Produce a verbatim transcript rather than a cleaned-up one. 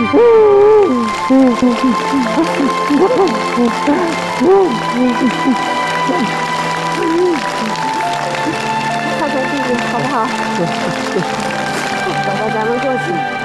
看看弟弟好不好？走吧，咱们过去。